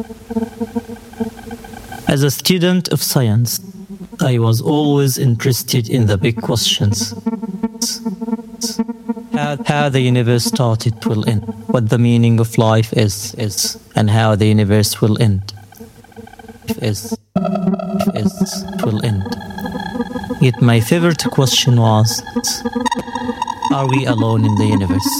As a student of science, I was always interested in the big questions. How the universe started will end, what the meaning of life is, and how the universe will end. Will end. Yet my favorite question was, are we alone in the universe?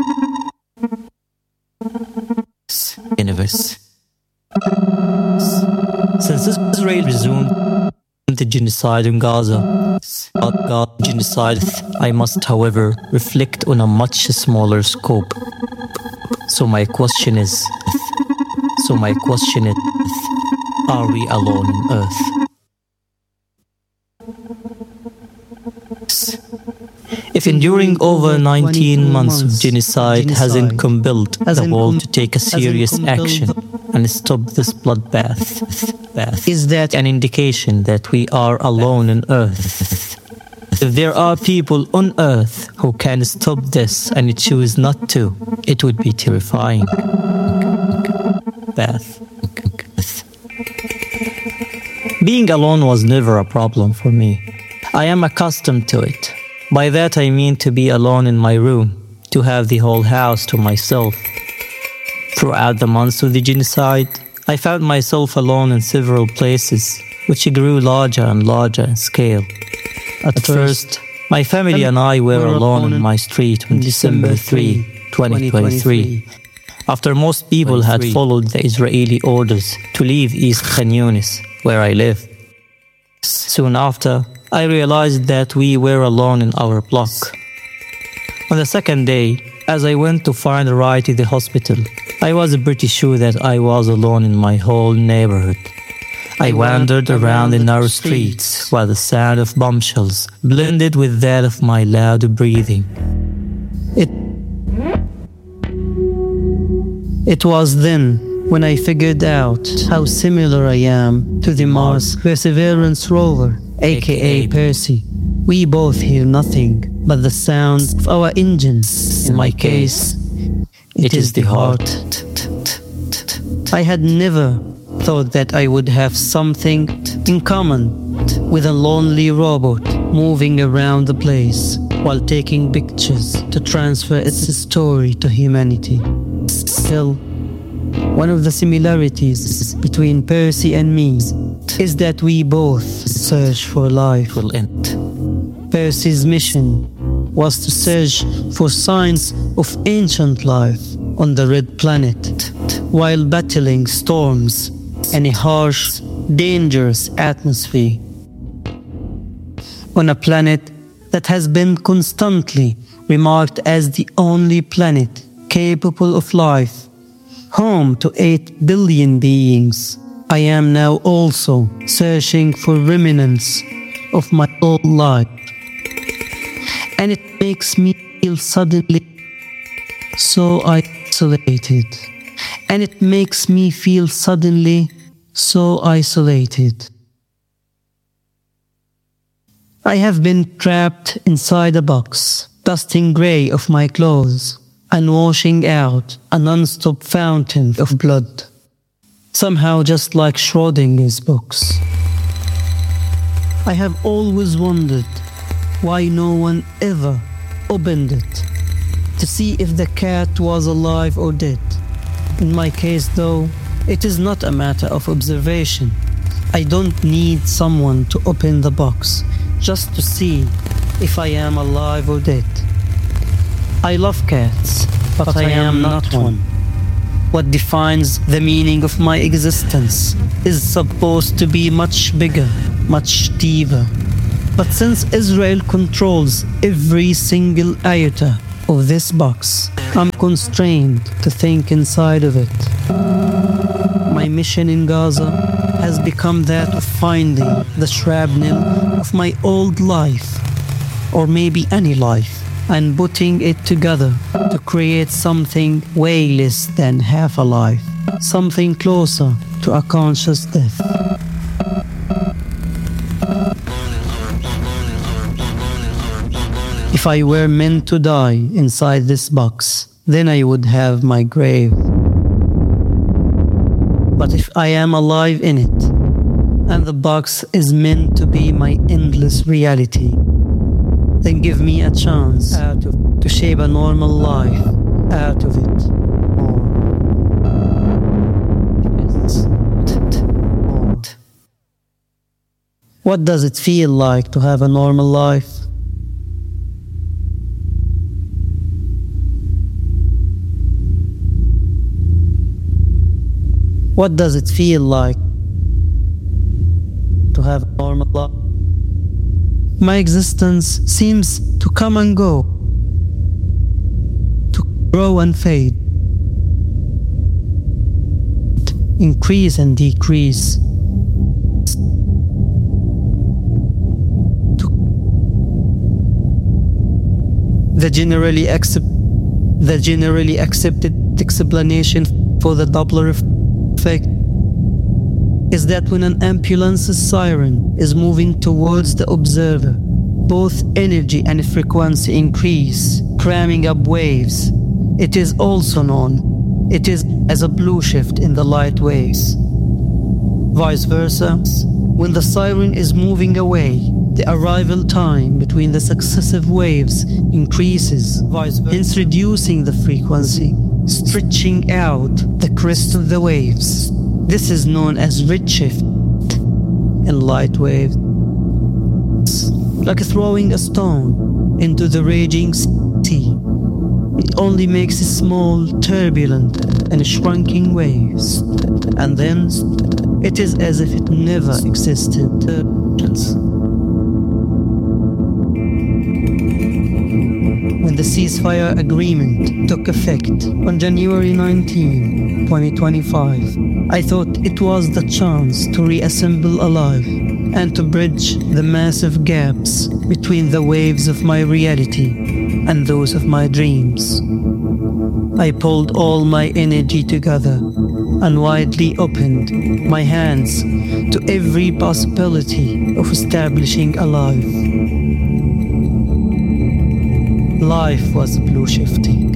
Since Israel resumed the genocide in Gaza, I must, however, reflect on a much smaller scope. So my question is, are we alone on Earth? If enduring over 19 months of genocide hasn't compelled the world to take a serious action and stop this bloodbath, is that an indication that we are alone on Earth? If there are people on Earth who can stop this and choose not to, it would be terrifying. Being alone was never a problem for me. I am accustomed to it. By that I mean to be alone in my room, to have the whole house to myself. Throughout the months of the genocide, I found myself alone in several places, which grew larger and larger in scale. At first, my family and I were alone in my street on December 3, 2023, after most people had followed the Israeli orders to leave East Khan Yunis, where I live. Soon after, I realized that we were alone in our block. On the second day, as I went to find a ride to the hospital, I was pretty sure that I was alone in my whole neighborhood. I wandered around the narrow streets while the sound of bombshells blended with that of my loud breathing. It was then when I figured out how similar I am to the Mars Perseverance rover, aka Percy. We both hear nothing but the sound of our engines. In my case, it is the heart. I had never thought that I would have something in common with a lonely robot moving around the place while taking pictures to transfer its story to humanity. Still, one of the similarities between Percy and me is that we both search for life. Percy's mission was to search for signs of ancient life on the Red Planet, while battling storms and a harsh, dangerous atmosphere. On a planet that has been constantly remarked as the only planet capable of life, home to 8 billion beings, I am now also searching for remnants of my old life. And it makes me feel suddenly so isolated. I have been trapped inside a box, dusting grey of my clothes and washing out a non-stop fountain of blood. Somehow just like Schrodinger's box. I have always wondered why no one ever opened it to see if the cat was alive or dead. In my case though, it is not a matter of observation. I don't need someone to open the box just to see if I am alive or dead. I love cats, but I am not one. What defines the meaning of my existence is supposed to be much bigger, much deeper. But since Israel controls every single iota of this box, I'm constrained to think inside of it. My mission in Gaza has become that of finding the shrapnel of my old life, or maybe any life, and putting it together to create something way less than half a life, something closer to a conscious death. If I were meant to die inside this box, then I would have my grave. But if I am alive in it, and the box is meant to be my endless reality, then give me a chance to shape a normal life out of it. What does it feel like to have a normal life? What does it feel like to have a normal life? My existence seems to come and go, to grow and fade, increase and decrease. The generally accepted explanation for the Doppler effect is that when an ambulance's siren is moving towards the observer, both energy and frequency increase, cramming up waves. It is also known as a blue shift in the light waves. Vice versa, when the siren is moving away, the arrival time between the successive waves increases, hence reducing the frequency, stretching out the crest of the waves. This is known as redshift in light waves. Like throwing a stone into the raging sea. It only makes small, turbulent and shrinking waves, and then it is as if it never existed. When the ceasefire agreement took effect on January 19, 2025, I thought it was the chance to reassemble alive and to bridge the massive gaps between the waves of my reality and those of my dreams. I pulled all my energy together and widely opened my hands to every possibility of establishing a life. Life was blue shifting.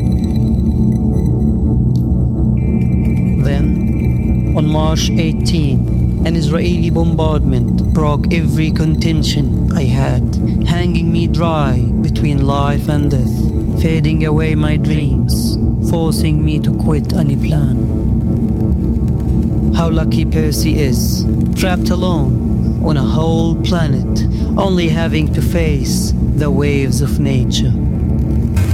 Then, on March 18, an Israeli bombardment broke every contention I had, hanging me dry between life and death, fading away my dreams, forcing me to quit any plan. How lucky Percy is, trapped alone on a whole planet, only having to face the waves of nature.